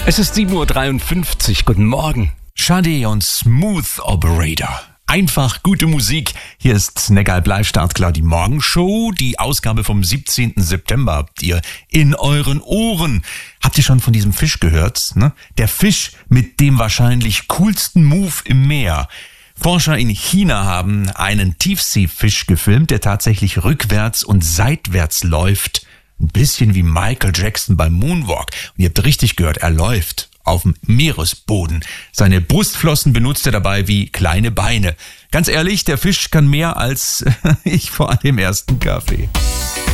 Es ist 7:53 Uhr. Guten Morgen. Sade und Smooth Operator. Einfach gute Musik. Hier ist Neckar Live Startklar, die Morgenshow. Die Ausgabe vom 17. September habt ihr in euren Ohren. Habt ihr schon von diesem Fisch gehört? Ne? Der Fisch mit dem wahrscheinlich coolsten Move im Meer. Forscher in China haben einen Tiefseefisch gefilmt, der tatsächlich rückwärts und seitwärts läuft. Ein bisschen wie Michael Jackson beim Moonwalk. Und ihr habt richtig gehört, er läuft auf dem Meeresboden. Seine Brustflossen benutzt er dabei wie kleine Beine. Ganz ehrlich, der Fisch kann mehr als ich vor dem ersten Kaffee.